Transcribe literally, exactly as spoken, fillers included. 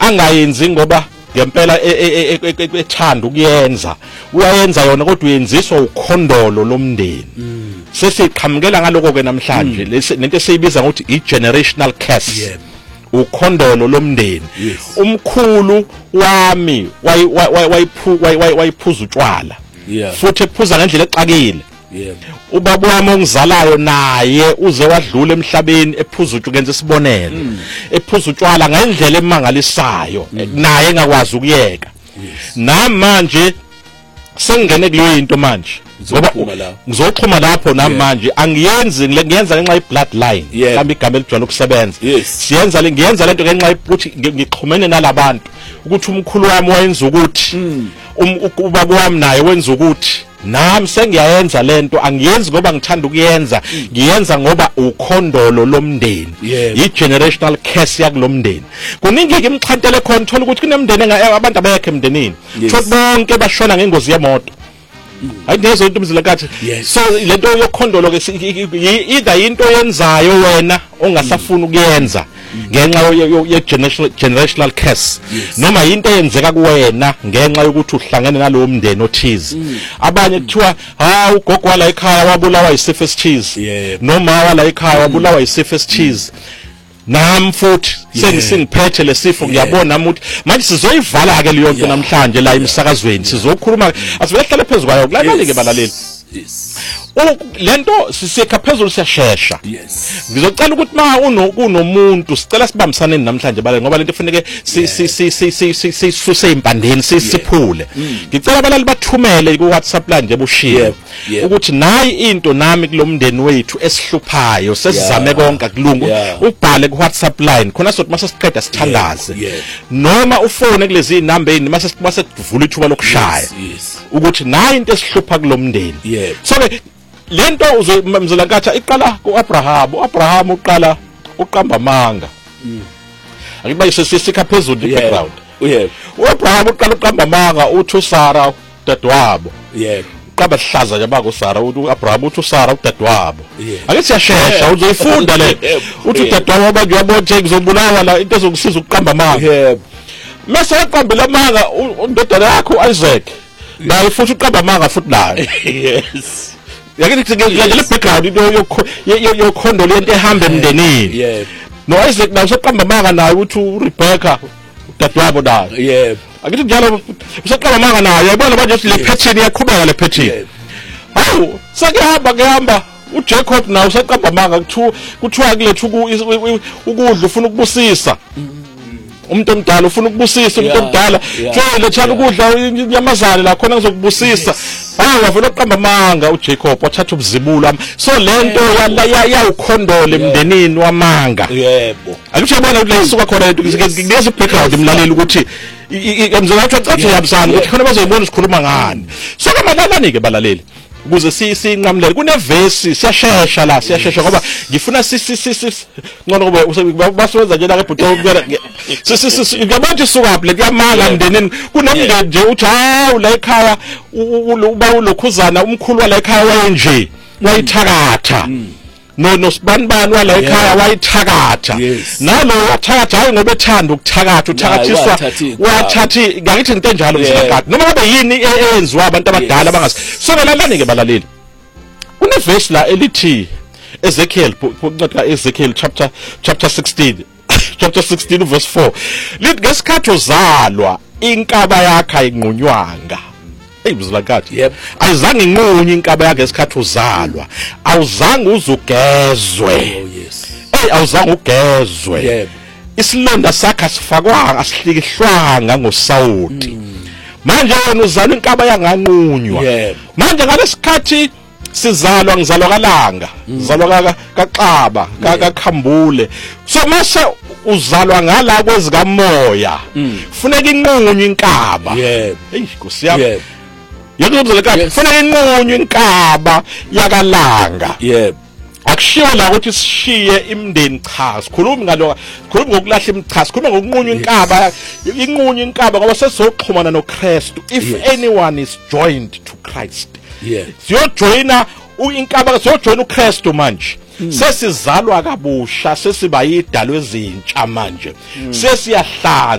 angayenzi ngoba ngempela ethanda ukuyenza uyayenza yona kodwa uyenziswa ukhondolo lomndeni sesiqhamukela ngaloko ke namhlanje lento esiyibiza ngokuthi i-generational curse ukhondolo lomndeni umkhulu wami wayiphuza utshwala futhi ephuza ngendlela exakile ubaba wami ongizalayo naye uze wadlula emhlabeni ephuza ukenza isibonelo ephuza utshwala ngendlela emangalisayo naye engakwazi ukuyeka namanje sengene kuleyo into manje ngoba ngizoxhuma lapho namanje angiyenzi ngiyenza ngenxa ye bloodline mhlawumbe igama elijwayele ukusebenza siyenza le ngiyenza lento ngenxa ukuthi ngixhumene nalabantu ukuthi umkhulu wami wayenza ukuthi ubaba wami naye wenza ukuthi nami sengiyayenza lento angiyenzi ngoba ngithanda ukuyenza ngiyenza ngoba ukhondolo lomndeni i-generational curse yakulomndeni kuningi ke imxhantele khona uthola ukuthi kunemndeni abantu abekho emndenini futhi bonke bashona ngengozi yemoto ayinezo into umzilakathi so lento yokhondolo ke either into yenzayo wena ongasafuna ukuyenza ngenxa ye generational generational curse noma into eyenzeka kuwena ngenxa yokuthi uhlangene nalowo mndeni othize abanye kuthiwa ha ugogo wala ekhaya wabulawa isifo esithize noma wala ekhaya wabulawa isifo esithize nami futhi sengiphethe lesifo ngiyabona nami ukuthi manje sizoyivala ke leyo nto namhlanje la emsakazweni sizokhuluma asivele hlale phezulu kwayo kulalele ke balaleli lento sisekha phezulu siyashesha ngizocela ukuthi ma unomuntu sicela sibambisane namhlanje balale ngoba lento ifuneke sisuse impandeni sisiphule ngicela abalali bathumele ku WhatsApp la nje bushiye ukuthi nayi into nami kulomndeni wethu esihluphayo sesizame konke kulungu ubhale ku WhatsApp line khona sothi mase siqeda sithandaze noma ufone kulezi inamba yini mase mase kuvula ithuba lokushaya ukuthi nayi into esihlupha kulomndeni so lento uzomzilakatha iqala kuAbraham uAbraham uqala uqamba amanga akiba sisikha phezulu i-background yebo uAbraham uqala uqamba amanga uthi uSara dadewabo yebo qaba sihlaza nje bako Sara uthi uAbraham uthi uSara udadewabo ake siyashesha uzoyifunda le uthi udadewabo manje uyabona nje ngizobulawa la into ezokusiza ukuqamba amanga yebo mase yaqambela amanga indodana yakho uIsaac naye futhi uqamba amanga futhi naye yes yakithi ngiyadlela background into yokhondo lento ehamba emndenini yebo no Isaac naye useqamba amanga naye uthi uRebecca dadewabo naye yebo akithi njalo useqamba amanga naye yabona manje le pattern iyaqhubeka le pattern hawu sakehamba ngehamba uJacob naye useqamba amanga kuthiwa kuthiwa kulethu ukudla ufuna ukubusisa umuntu omdala ufuna ukubusisa umuntu omdala tshela tshela ukudla inyamazane la khona ngizokubusisa hayi wafuna ukuqamba amanga uJacob wathatha ubuzibulo so lento yawukhondole emndenini wamanga yebo akuthabona ukuthi isuka khona into ngiyeza background imlaleli ukuthi emzela ukuthi acathi yabusana ukuthi khona bazoyibona sikhuluma ngani so kamalalani ke balaleli ukuze sinqamlele kunevesi siyashesha la siyashesha ngoba ngifuna sisi ngcono ngoba basebenza nje la ebhuto sisi ngiyabona isuka lapha kuyamanga emndenini kunomndeni nje uthi hawu la ekhaya uba ulokhuzana umkhulu wala ekhaya wayenje wayithakatha no nosibanibani wala ekhaya wayithakatha nalo wathakatha hayi ngoba ethanda ukuthakatha uthakathiswa wathathi ngakithi into enjalo msakade noma ngabe yini eyenziwa abantu abadala bangasi so belalani ke balaleli kuneverse la elithi Ezekiel kunceda Ezekiel chapter chapter sixteen chapter sixteen verse four lithi ngesikhathi uzalwa inkaba yakhe ayinqunywanga eyibuzilakathi yep ayizange inqunye inkaba yakhe ngesikhathi uzalwa awuzange uzugezwe oh yes hey awuzange ugezwe yep isilonda sakhe asifakwanga asihlikihlwanga ngosawoti manje wena uzalwa inkaba yanganqunywa yep manje ngalesikhathi sizalwa ngizalwa kalanga ngizalwa kaXaba kaKhambule so mase uzalwa ngala kwezika moya kufuneka inqunywe inkaba yebo hey Nkosi yami yakuzoleka kufuneka inqunywe inkaba yakalanga yebo akushiwo la ukuthi sishiye imndeni cha sikhuluma ngalo sikhuluma ngokulahla imcha sikhuluma ngokunqunywa inkaba inqunywa inkaba ngoba sesizoxhumana noKristu if anyone is joined to Christ yeah siyojoina uinkaba siyojoina uKristu manje sesizalwa kabusha sesiba yidalwe ezintsha manje sesiyahla